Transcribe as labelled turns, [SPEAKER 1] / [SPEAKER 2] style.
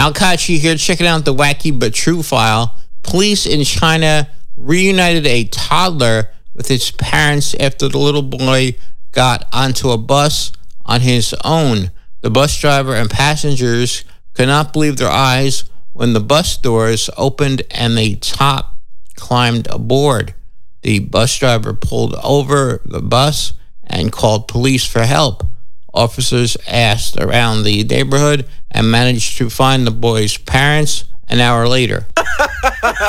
[SPEAKER 1] Al Kachi here, checking out the wacky but true file. Police in China reunited a toddler with his parents after the little boy got onto a bus on his own. The bus driver and passengers could not believe their eyes when the bus doors opened and the top climbed aboard. The bus driver pulled over the bus and called police for help. Officers asked around the neighborhood and managed to find the boy's parents an hour later.